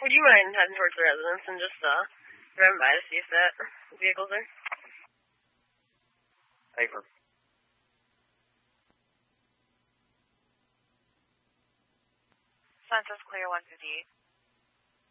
Would you mind heading towards the residence and just driving by to see if that vehicle's there? Paper. Census clear 158.